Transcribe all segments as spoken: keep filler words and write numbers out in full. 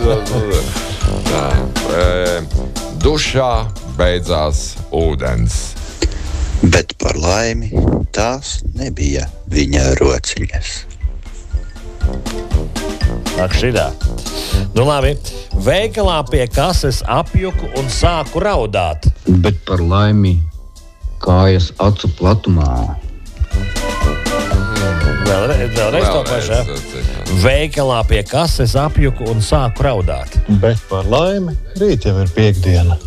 Tā, e, dušā beidzās ūdens. Bet par laimi tās nebija viņa rociņas. Ak, šidā. Nu labi, veikalā pie kases apjuku un sāku raudāt. Bet par laimi kājas acu platumā. Vēlreiz, vēlreiz to pašā. Veikalā pie kases apjuku un sāku raudāt. Bet par laimi rīt jau ir piekdiena.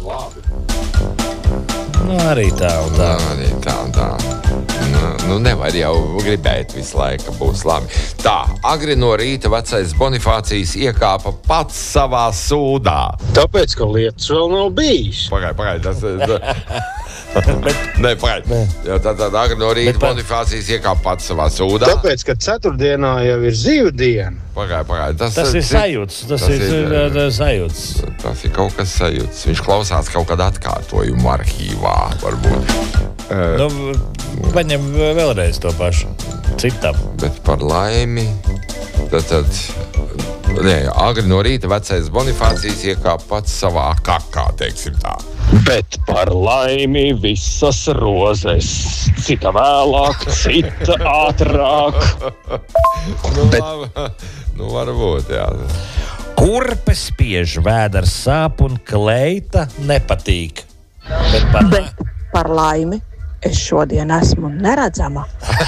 Nu, arī tā un tā. Nu, arī tā un tā. Nu, nu nevar jau gribēt visu laiku, ka būs labi. Tā, agri no rīta vecais Bonifācijs iekāpa pats savā sūdā. Tāpēc, ka lietas vēl nav bijis. Pagaid, pagaid, tas ir... Nē, pagaid. Jā, tā tad agri no rīta Bet, Bonifācijs iekāpa pats savā sūdā. Tāpēc, ka ceturtdienā jau ir zīvdiena. Pagaid, pagaid. Tas, Tas ir sajūts, tas, tas ir, ir sajūts. Tas ir kaut kas sajūts. Viņš klausās kaut kādā atkārtojumu arhīvā, varbūt. Nu, paņem vēlreiz to pašu. Citam. Bet par laimi, tad, tad nē, agri no rīta vecais Bonifācijs iekāpa pats savā kakā, teiksim tā. Bet par laimi visas rozes. Cita vēlāk, cita ātrāk. Nu, Bet... labi, nu varbūt, jā. Kurpe spiež, vēders sāp un kleita nepatīk. Bet par, Bet par laimi es šodien esmu neredzama.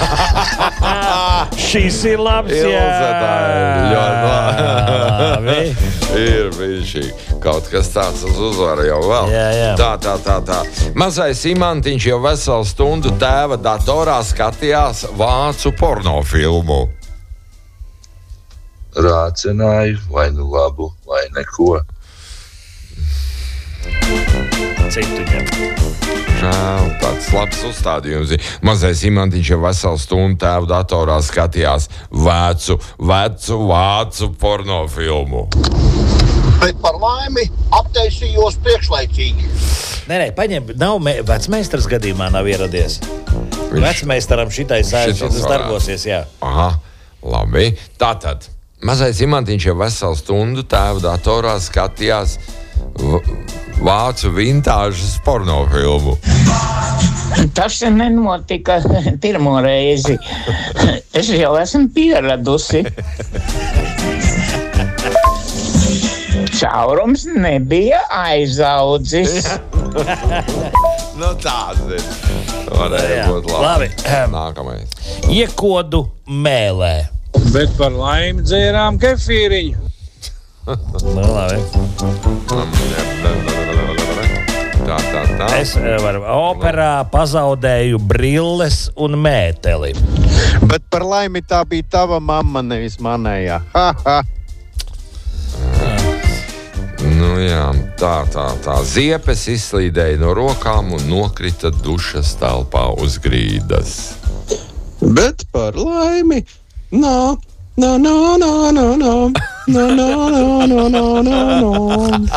Šis ir labs, jā. Labi. Ir bijuši kaut kas tāds uz uzvaru jau vēl. Jā, jā. Tā, tā, tā, tā. Mazais Imantiņš jau veselu stundu tēva datorā skatījās vācu pornofilmu. Rācināju vai nu labu, vai neko. Citu ņem. Žēl, tāds labs uzstādījums. Mazais Imantiņš jau veselu stundu tēva datorā skatījās vecu, vecu vācu pornofilmu. Bet par laimi aptaisījos priekšlaicīgi. Nē, nē, paņem, nav me, vecmeistars gadījumā nav ieradies. Viņš... Vecmeistaram šitais šitas darbosies, jā. Aha, labi. Tātad, mazais Imantiņš jau veselu stundu tēva datorā skatījās v- vācu vintāžas pornofilmu. Tas nenotika pirmo reizi. Es jau esmu pieradusi. Caurums nebija aizaudzis. Nu tāds ir. Varēja būt labi. Labi. Nākamais. Iekodu mēlē. Bet par laimi dzērām kefīriņu. Nu, labi. Tā, tā, tā. Es varu operā pazaudēju brilles un mēteli. Bet par laimi tā bija tava mamma, nevis manējā. Ha, ha. Nu jā, tā, tā, tā. Ziepes izslīdēja no rokām un nokrita dušas telpā uz grīdas. Bet par laimi, nā, nā, nā, nā, nā, nā, nā, nā, nā, nā, nā, nā, nā.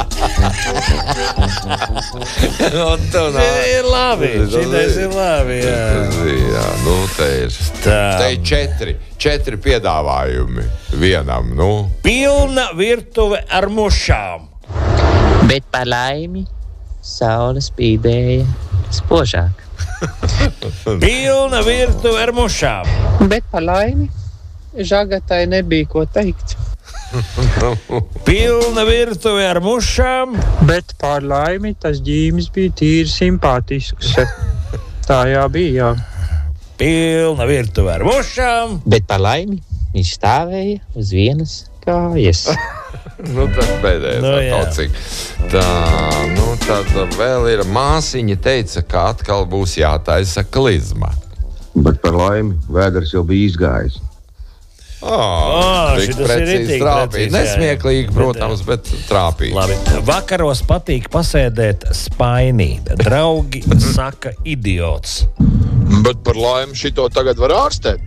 Šī ir labi, šitais ir labi, jā. Jā, nu te ir, Tā. te ir četri, četri piedāvājumi vienam, nu. Pilna virtuve ar mušām. Bet par laimi saule spīdēja spožāk. Pilna virtuve ar mušām. Bet par laimi Žagatai nebija ko teikt. Pilna virtuve ar mušām. Bet par laimi tas ģīmis bija tīri simpātisks. Tā jā bija, jā. Pilna virtuve ar mušām. Bet par laimi viņš stāvēja uz vienas kājas. Nu, tas pēdējais Nu, jā. kaut cik. Tā, nu, tad vēl ir māsiņa teica, ka atkal būs jātaisa klizma. Bet par laimi vēders jau bija izgājis. Oh, tik šitas ir precīzi ritīgi trāpīt. precīzi, jā, jā. Nesmieklīgi, protams, bet trāpīt. Labi. Vakaros patīk pasēdēt spainī. Draugi saka idiots. Bet par laimi šito tagad var ārstēt.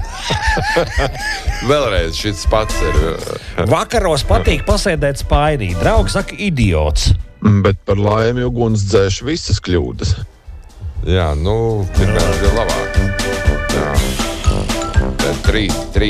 Vēlreiz šis pats ir. Vakaros patīk pasēdēt spainī. Draugi saka idiots. Bet par laimi uguns dzēš visas kļūdas. Jā, nu, pirmais ir labāk. Jā. Tad trīs, trīs.